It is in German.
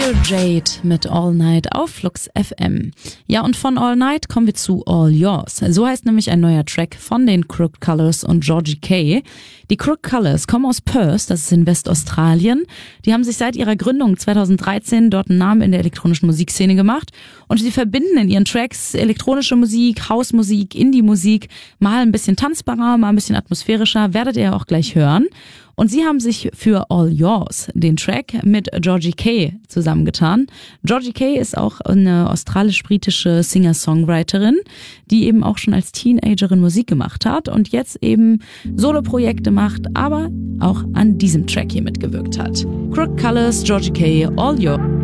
Jade mit All Night auf Flux FM. Ja, und von All Night kommen wir zu All Yours. So heißt nämlich ein neuer Track von den Crooked Colours und Georgie K. Die Crooked Colours kommen aus Perth, das ist in Westaustralien. Die haben sich seit ihrer Gründung 2013 dort einen Namen in der elektronischen Musikszene gemacht und sie verbinden in ihren Tracks elektronische Musik, Hausmusik, Indie-Musik, mal ein bisschen tanzbarer, mal ein bisschen atmosphärischer, werdet ihr auch gleich hören. Und sie haben sich für All Yours, den Track, mit Georgie K. zusammengetan. Georgie K. ist auch eine australisch-britische Singer-Songwriterin, die eben auch schon als Teenagerin Musik gemacht hat und jetzt eben Soloprojekte macht, aber auch an diesem Track hier mitgewirkt hat. Crooked Colours, Georgie K., All Yours.